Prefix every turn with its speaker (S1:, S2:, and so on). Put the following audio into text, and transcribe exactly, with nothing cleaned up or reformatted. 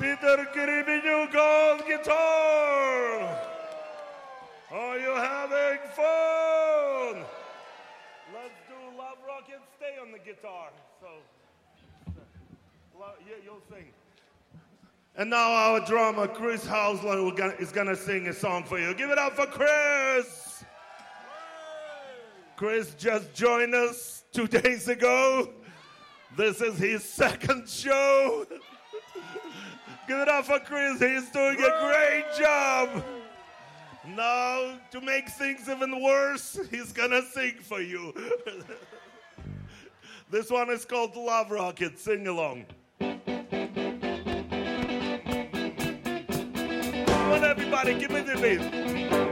S1: Peter Kiribinu gold guitar. Are you having fun? Let's do Love Rocket. Stay on the guitar. So, yeah, you'll sing. And now our drummer, Chris Hausler, is going to sing a song for you. Give it up for Chris. Chris just joined us two days ago. This is his second show. Give it up for Chris. He's doing a great job. Now, to make things even worse, he's gonna sing for you. This one is called Love Rocket. Sing along. Come on, everybody, give me the beat.